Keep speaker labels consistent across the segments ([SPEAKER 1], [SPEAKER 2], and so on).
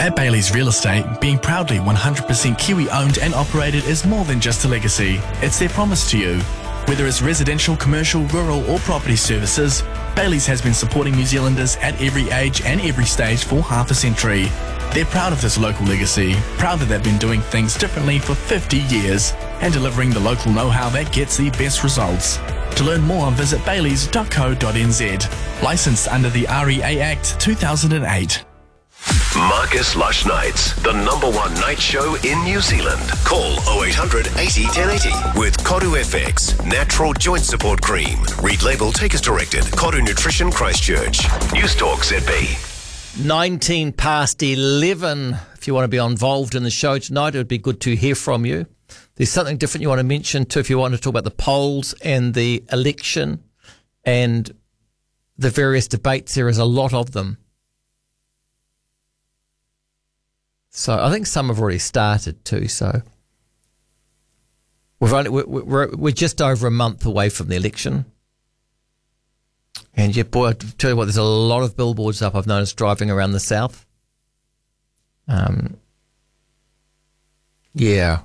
[SPEAKER 1] At Bailey's Real Estate, being proudly 100% Kiwi owned and operated is more than just a legacy. It's their promise to you. Whether it's residential, commercial, rural or property services, Bailey's has been supporting New Zealanders at every age and every stage for half a century. They're proud of this local legacy, proud that they've been doing things differently for 50 years and delivering the local know-how that gets the best results. To learn more, visit baileys.co.nz. Licensed under the REA Act 2008.
[SPEAKER 2] Marcus Lush Nights, the #1 night show in New Zealand. Call 0800 80 1080 with Koru FX, natural joint support cream. Read label, take as directed. Koru Nutrition Christchurch. News Talk ZB.
[SPEAKER 3] 19 past 11. If you want to be involved in the show tonight, it would be good to hear from you. There's something different you want to mention too if you want to talk about the polls and the election and the various debates. There is a lot of them. So I think some have already started too. So we're just over a month away from the election. And yeah, boy, I tell you what, there's a lot of billboards up I've noticed driving around the south. Yeah.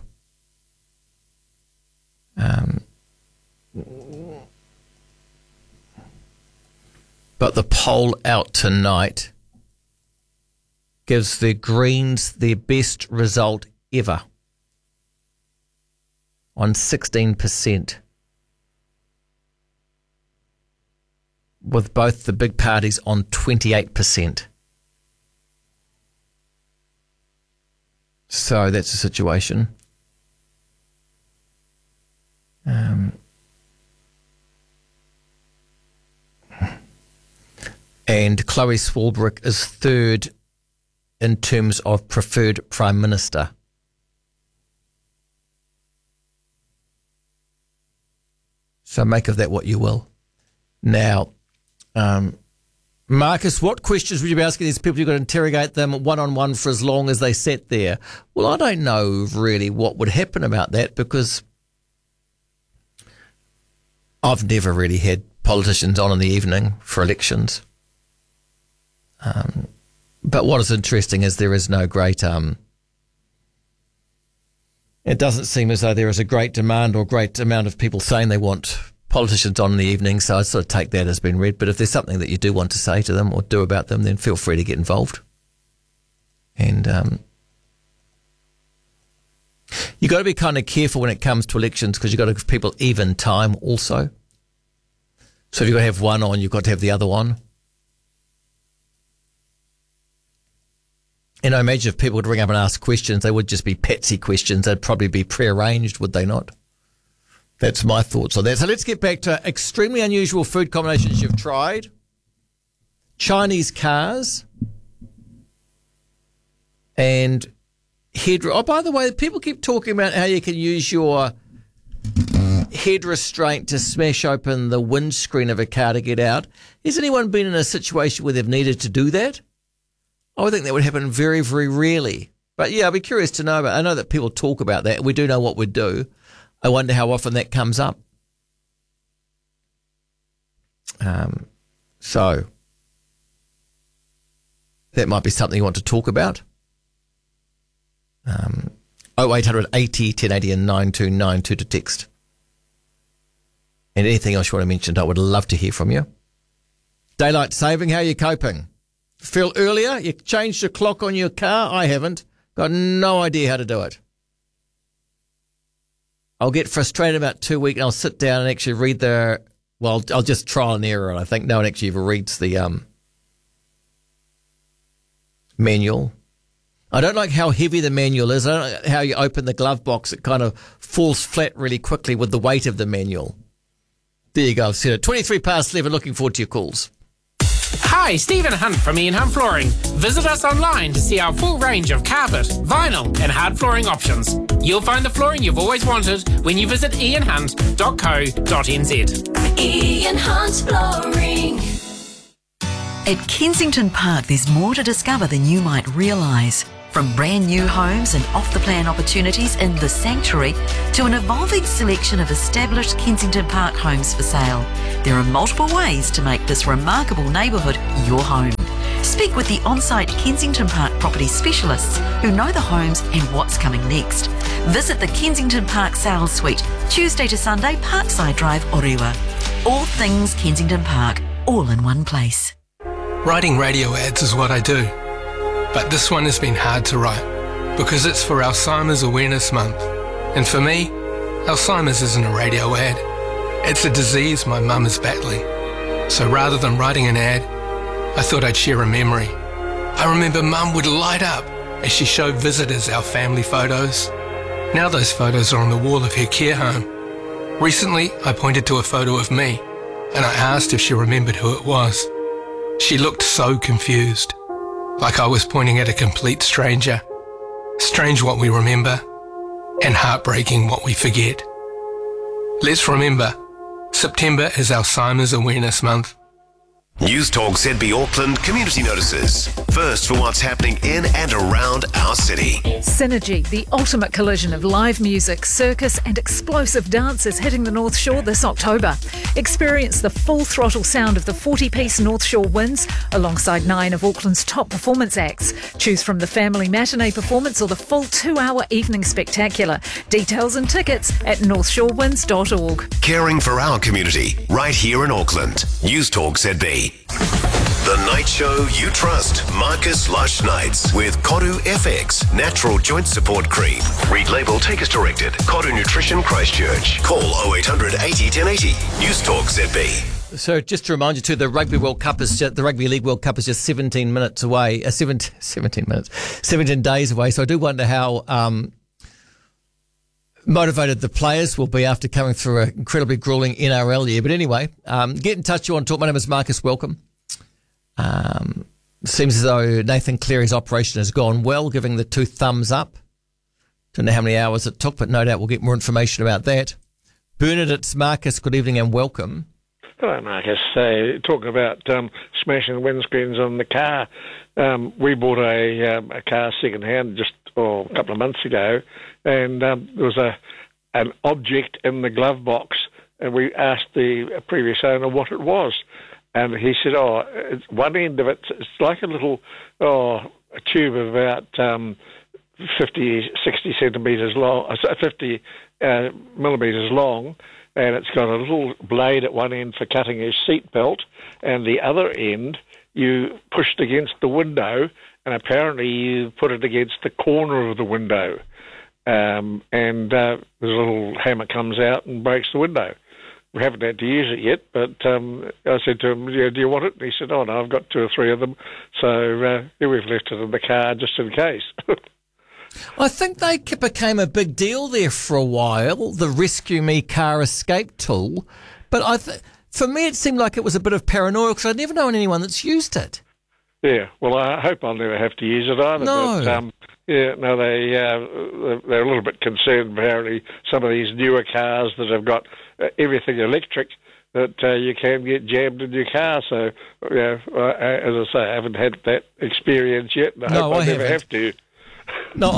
[SPEAKER 3] But the poll out tonight gives the Greens their best result ever on 16%, with both the big parties on 28%. So that's the situation. And Chloe Swarbrick is third in terms of preferred Prime Minister. So make of that what you will. Now, Marcus, what questions would you be asking these people? You've got to interrogate them one-on-one for as long as they sat there. Well, I don't know really what would happen about that because I've never really had politicians on in the evening for elections. But what is interesting is there is no great... it doesn't seem as though there is a great demand or great amount of people saying they want politicians on in the evening, so I sort of take that as being read. But if there's something that you do want to say to them or do about them, then feel free to get involved. And you've got to be kind of careful when it comes to elections because you've got to give people even time also. So if you've got to have one on, you've got to have the other on. And I imagine if people would ring up and ask questions, they would just be patsy questions. They'd probably be prearranged, would they not? That's my thoughts on that. So let's get back to extremely unusual food combinations you've tried. Chinese cars. And head... Oh, by the way, people keep talking about how you can use your head restraint to smash open the windscreen of a car to get out. Has anyone been in a situation where they've needed to do that? I would think that would happen very, very rarely. But yeah, I'd be curious to know about. I know that people talk about that. We do know what we do. I wonder how often that comes up. So that might be something you want to talk about. 0800 80 1080 and 9292 to text. And anything else you want to mention, I would love to hear from you. Daylight saving, how are you coping? Feel earlier? You changed the clock on your car? I haven't. Got no idea how to do it. I'll get frustrated about 2 weeks and I'll sit down and actually read I'll just trial and error. And I think no one actually ever reads the manual. I don't like how heavy the manual is. I don't like how you open the glove box. It kind of falls flat really quickly with the weight of the manual. There you go. I've said it. 23 past 11. Looking forward to your calls.
[SPEAKER 4] Hi, Stephen Hunt from Ian Hunt Flooring. Visit us online to see our full range of carpet, vinyl and hard flooring options. You'll find the flooring you've always wanted when you visit ianhunt.co.nz.
[SPEAKER 5] Ian Hunt Flooring. At Kensington Park, there's more to discover than you might realise. From brand new homes and off-the-plan opportunities in the Sanctuary to an evolving selection of established Kensington Park homes for sale, there are multiple ways to make this remarkable neighbourhood your home. Speak with the on-site Kensington Park property specialists who know the homes and what's coming next. Visit the Kensington Park Sales Suite, Tuesday to Sunday, Parkside Drive, Orewa. All things Kensington Park, all in one place.
[SPEAKER 6] Writing radio ads is what I do, but this one has been hard to write because it's for Alzheimer's Awareness Month. And for me, Alzheimer's isn't a radio ad. It's a disease my mum is battling. So rather than writing an ad, I thought I'd share a memory. I remember Mum would light up as she showed visitors our family photos. Now those photos are on the wall of her care home. Recently, I pointed to a photo of me and I asked if she remembered who it was. She looked so confused, like I was pointing at a complete stranger. Strange what we remember and heartbreaking what we forget. Let's remember, September is Alzheimer's Awareness Month.
[SPEAKER 2] News Talk ZB Auckland community notices. First for what's happening in and around our city.
[SPEAKER 7] Synergy, the ultimate collision of live music, circus and explosive dance is hitting the North Shore this October. Experience the full throttle sound of the 40-piece North Shore Winds alongside 9 of Auckland's top performance acts. Choose from the family matinee performance or the full 2-hour evening spectacular. Details and tickets at northshorewinds.org.
[SPEAKER 2] Caring for our community right here in Auckland. News Talk ZB. The night show you trust. Marcus Lush Nights with Koru FX Natural Joint Support Cream. Read label, take as directed. Koru Nutrition Christchurch. Call 0800 80 1080. News Talk ZB.
[SPEAKER 3] So just to remind you too, the Rugby League World Cup is just 17 minutes away. 17 days away. So I do wonder how motivated the players will be after coming through an incredibly gruelling NRL year. But anyway, get in touch. You want to talk? My name is Marcus. Welcome. Seems as though Nathan Cleary's operation has gone well, giving the 2 thumbs up. Don't know how many hours it took, but no doubt we'll get more information about that. Bernard, it's Marcus. Good evening and welcome.
[SPEAKER 8] Hello, Marcus. Talking about smashing the windscreens on the car. We bought a car second-hand just a couple of months ago, and there was an object in the glove box, and we asked the previous owner what it was. And he said, it's one end of it's like a little a tube of about 50, 60 centimetres long, 50 millimetres long, and it's got a little blade at one end for cutting his seat belt, and the other end you pushed against the window, and apparently you put it against the corner of the window, and the little hammer comes out and breaks the window. We haven't had to use it yet, but I said to him, do you want it? And he said, no, I've got 2 or 3 of them, so we've left it in the car just in case.
[SPEAKER 3] I think they became a big deal there for a while, the Rescue Me car escape tool, but for me it seemed like it was a bit of paranoia because I'd never known anyone that's used it. Yeah,
[SPEAKER 8] well, I hope I'll never have to use it either.
[SPEAKER 3] No.
[SPEAKER 8] But, they're a little bit concerned, apparently, some of these newer cars that have got everything electric, that you can get jammed in your car. So, as I say, I haven't had that experience yet, and I hope I never have to.
[SPEAKER 3] No,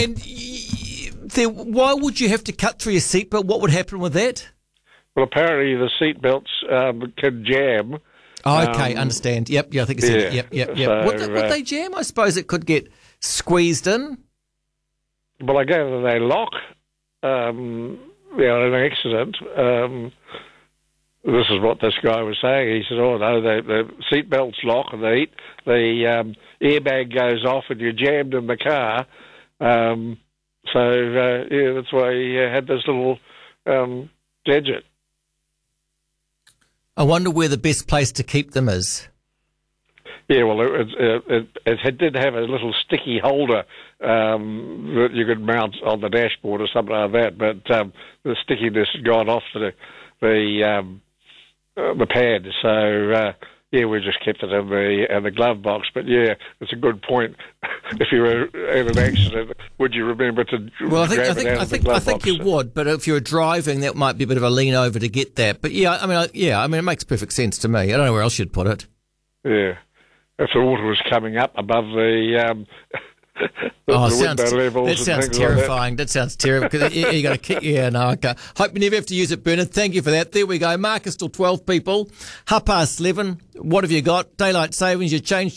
[SPEAKER 3] why would you have to cut through your seatbelt? What would happen with that?
[SPEAKER 8] Well, apparently the seatbelts can jam.
[SPEAKER 3] Oh, okay, understand. Yep, I think you said it. Yep.
[SPEAKER 8] So,
[SPEAKER 3] would they jam? I suppose it could get squeezed in.
[SPEAKER 8] Well, I gather they lock. In an accident. This is what this guy was saying. He said, "Oh no, the seatbelts lock and the airbag goes off and you're jammed in the car." That's why he had this little gadget.
[SPEAKER 3] I wonder where the best place to keep them is.
[SPEAKER 8] Yeah, well, it did have a little sticky holder that you could mount on the dashboard or something like that, but the stickiness had gone off the pad. So we just kept it in the glove box. But yeah, it's a good point. If you were in an accident, would you remember to grab it out of the glove box?
[SPEAKER 3] I think you would, but if you were driving, that might be a bit of a lean over to get that. But I mean, it makes perfect sense to me. I don't know where else you'd put it.
[SPEAKER 8] Yeah. If the water was coming up above the window levels.
[SPEAKER 3] That sounds terrifying. That sounds terrible. Because you got to kick. Yeah, no, okay. Hope you never have to use it, Bernard. Thank you for that. There we go. Marcus till 12 people. 11:30. What have you got? Daylight savings. You changed